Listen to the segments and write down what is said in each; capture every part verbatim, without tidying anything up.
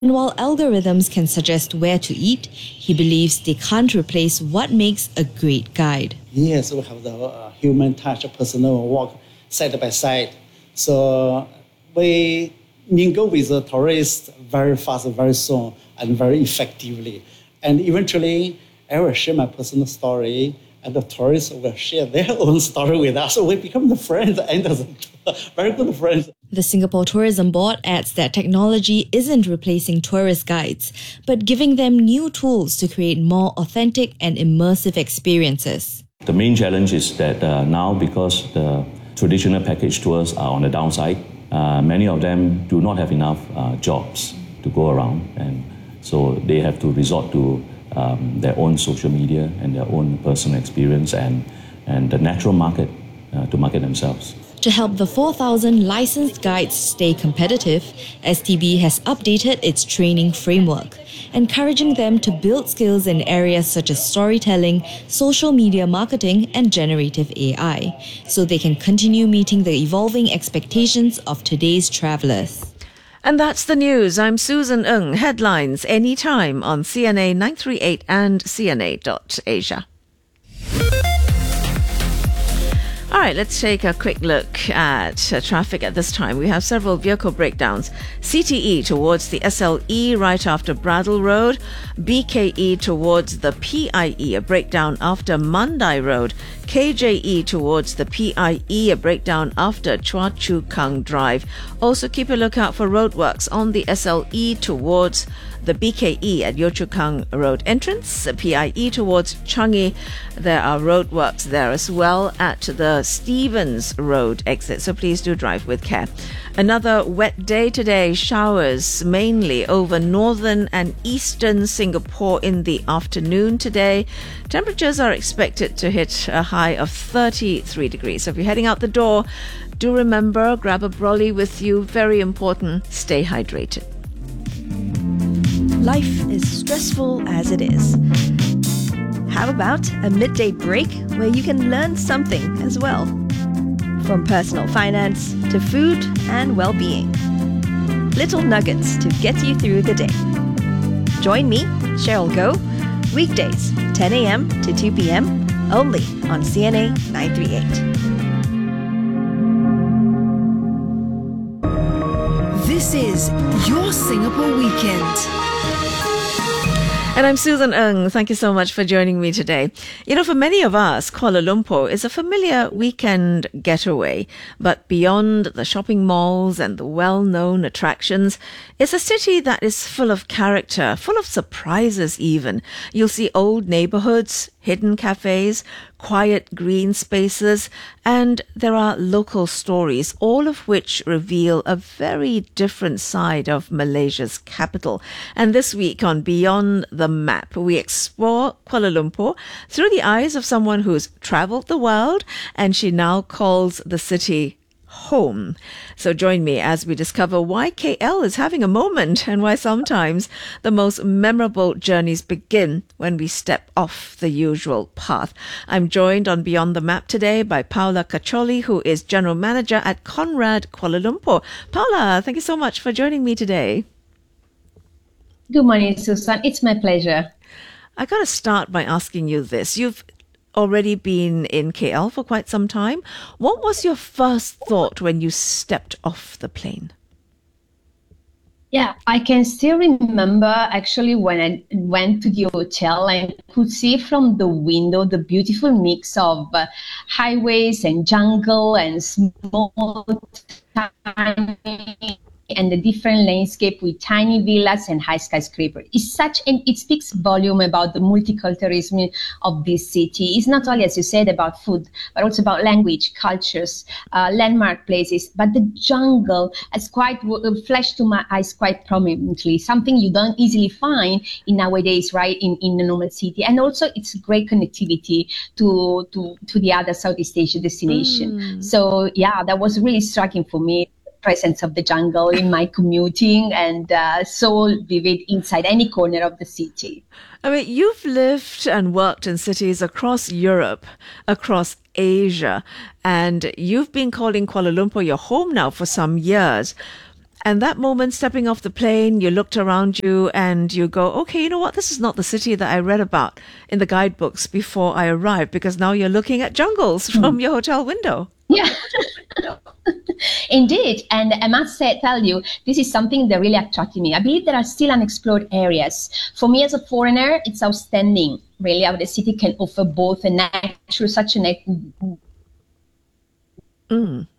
And while algorithms can suggest where to eat, he believes they can't replace what makes a great guide. Yes, we have the uh, human touch, personal walk side by side. So we mingle with the tourists very fast, very soon, and very effectively. And eventually, I will share my personal story, and the tourists will share their own story with us. So we become the friends, and very good friends. The Singapore Tourism Board adds that technology isn't replacing tourist guides, but giving them new tools to create more authentic and immersive experiences. The main challenge is that uh, now, because the traditional package tours are on the downside, uh, many of them do not have enough uh, jobs to go around, and so they have to resort to um, their own social media and their own personal experience and, and the natural market uh, to market themselves. To help the four thousand licensed guides stay competitive, S T B has updated its training framework, encouraging them to build skills in areas such as storytelling, social media marketing, and generative A I, so they can continue meeting the evolving expectations of today's travellers. And that's the news. I'm Susan Ng. Headlines anytime on C N A nine three eight and C N A dot Asia. All right, let's take a quick look at uh, traffic at this time. We have several vehicle breakdowns. C T E towards the S L E right after Bradel Road. B K E towards the P I E, a breakdown after Mandai Road. K J E towards the P I E, a breakdown after Chua Chu Kang Drive. Also keep a lookout for roadworks on the S L E towards the B K E at Yio Chu Kang Road entrance, P I E towards Changi. There are roadworks there as well at the Stevens Road exit, so please do drive with care. Another wet day today, showers mainly over northern and eastern Singapore in the afternoon today. Temperatures are expected to hit a high of thirty-three degrees. So if you're heading out the door, do remember, grab a brolly with you. Very important, stay hydrated. Life is stressful as it is. How about a midday break where you can learn something as well? From personal finance to food and well-being. Little nuggets to get you through the day. Join me, Cheryl Goh, weekdays ten a.m. to two p.m. only on C N A nine three eight. This is Your Singapore Weekend. And I'm Susan Ng. Thank you so much for joining me today. You know, for many of us, Kuala Lumpur is a familiar weekend getaway. But beyond the shopping malls and the well-known attractions, it's a city that is full of character, full of surprises even. You'll see old neighborhoods, hidden cafes, quiet green spaces, and there are local stories, all of which reveal a very different side of Malaysia's capital. And this week on Beyond the Map, we explore Kuala Lumpur through the eyes of someone who's travelled the world, and she now calls the city home. So join me as we discover why K L is having a moment and why sometimes the most memorable journeys begin when we step off the usual path. I'm joined on Beyond the Map today by Paula Caccioli, who is General Manager at Conrad Kuala Lumpur. Paula, thank you so much for joining me today. Good morning, Susan. It's my pleasure. I got to start by asking you this. You've already been in K L for quite some time. What was your first thought when you stepped off the plane? Yeah, I can still remember actually when I went to the hotel and could see from the window the beautiful mix of uh, highways and jungle and small tiny and the different landscape with tiny villas and high skyscrapers. It's such, and it speaks volume about the multiculturalism of this city. It's not only, as you said, about food, but also about language, cultures, uh, landmark places. But the jungle has quite flashed to my eyes quite prominently, something you don't easily find in nowadays, right, in, in the normal city. And also it's great connectivity to, to, to the other Southeast Asia destination. Mm. So yeah, that was really striking for me. Presence of the jungle in my commuting and uh, so vivid inside any corner of the city. I mean, you've lived and worked in cities across Europe, across Asia, and you've been calling Kuala Lumpur your home now for some years. And that moment, stepping off the plane, you looked around you and you go, okay, you know what? This is not the city that I read about in the guidebooks before I arrived, because now you're looking at jungles from mm. your hotel window. Yeah, indeed. And I must say, tell you, this is something that really attracted me. I believe there are still unexplored areas. For me as a foreigner, it's outstanding, really, how the city can offer both a natural, such a natural, mm.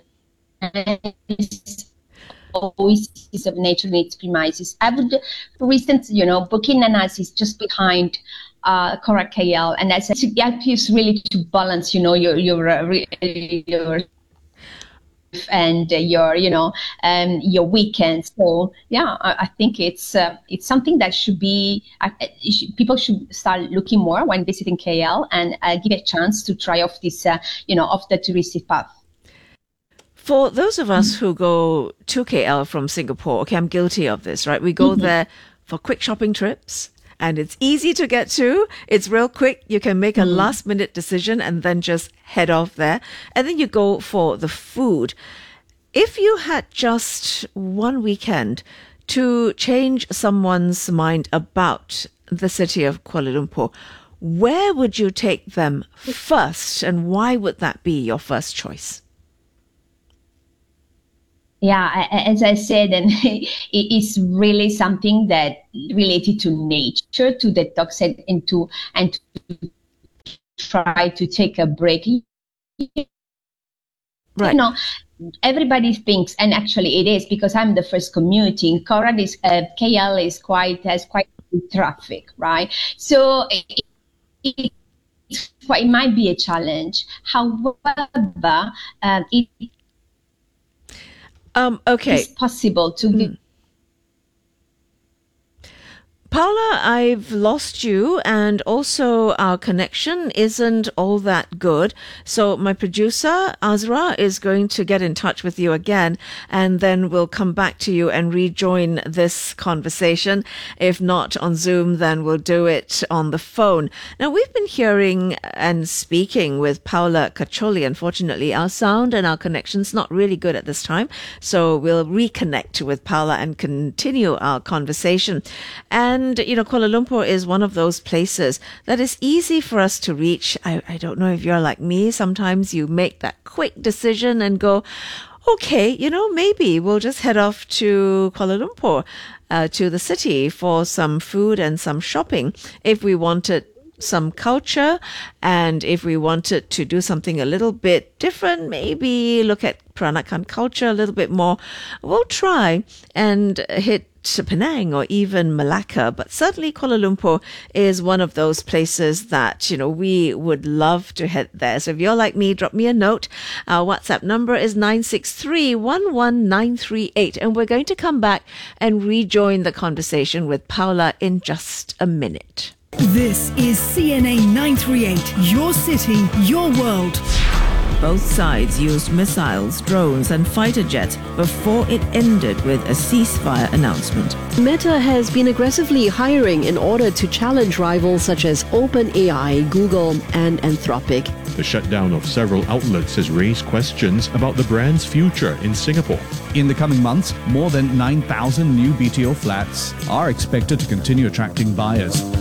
oasis of nature in its premises. I would, for instance, you know, Burkina Faso is just behind uh, Kora K L, and as it helps you really to balance, you know, your your uh, your and uh, your you know um, your weekends. So yeah, I, I think it's uh, it's something that should be uh, it should, people should start looking more when visiting K L and uh, give a chance to try off this uh, you know off the touristic path. For those of us who go to K L from Singapore, okay, I'm guilty of this, right? We go mm-hmm. there for quick shopping trips, and it's easy to get to. It's real quick. You can make a mm-hmm. last minute decision and then just head off there. And then you go for the food. If you had just one weekend to change someone's mind about the city of Kuala Lumpur, where would you take them first, and why would that be your first choice? Yeah, as I said, and it is really something that related to nature, to detox and, and to and to try to take a break. Right. You know, everybody thinks, and actually it is, because I'm the first commuting. Kora is uh, K L is quite has quite traffic, right? So it, it, it might be a challenge. However, um, it Um, okay. It's possible to be. Mm. Paula, I've lost you, and also our connection isn't all that good. So my producer, Azra, is going to get in touch with you again, and then we'll come back to you and rejoin this conversation. If not on Zoom, then we'll do it on the phone. Now, we've been hearing and speaking with Paula Caccioli. Unfortunately, our sound and our connection's not really good at this time, so we'll reconnect with Paula and continue our conversation. And And, you know, Kuala Lumpur is one of those places that is easy for us to reach. I, I don't know if you're like me. Sometimes you make that quick decision and go, okay, you know, maybe we'll just head off to Kuala Lumpur, uh, to the city for some food and some shopping. If we wanted some culture, and if we wanted to do something a little bit different, maybe look at Peranakan culture a little bit more, we'll try and hit Penang or even Malacca. But certainly Kuala Lumpur is one of those places that, you know, we would love to head there. So if you're like me, drop me a note. Our WhatsApp number is nine six three, one one nine three eight, and we're going to come back and rejoin the conversation with Paula in just a minute. This is C N A nine three eight, your city, your world. Both sides used missiles, drones and fighter jets before it ended with a ceasefire announcement. Meta has been aggressively hiring in order to challenge rivals such as OpenAI, Google and Anthropic. The shutdown of several outlets has raised questions about the brand's future in Singapore. In the coming months, more than nine thousand new B T O flats are expected to continue attracting buyers.